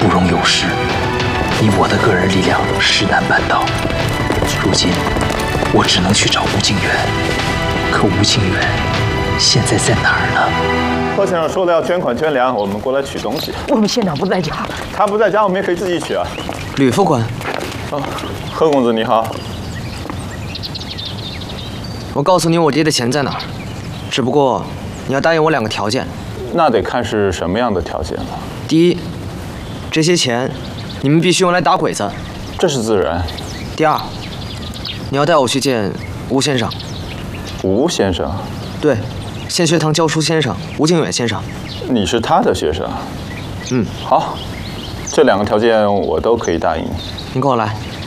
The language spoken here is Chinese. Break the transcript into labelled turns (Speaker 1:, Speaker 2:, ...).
Speaker 1: 不容有失。以我的个人力量，实难办到。如今，我只能去找吴敬远。可吴敬远现在在哪儿呢？
Speaker 2: 贺先生说了要捐款捐粮，我们过来取东西。
Speaker 3: 我们县长不在家，
Speaker 2: 他不在家，我们也可以自己取啊。
Speaker 4: 吕副官，
Speaker 2: 贺公子你好。
Speaker 4: 我告诉你我爹的钱在哪儿，只不过你要答应我2个条件。
Speaker 2: 那得看是什么样的条件了。
Speaker 4: 第一，这些钱你们必须用来打鬼子，
Speaker 2: 这是自然。
Speaker 4: 第二，你要带我去见吴先生。
Speaker 2: 吴先生？
Speaker 4: 对，县学堂教书先生吴敬远先生。
Speaker 2: 你是他的学生？
Speaker 4: 嗯，
Speaker 2: 好，这2个条件我都可以答应你。
Speaker 4: 你跟我来。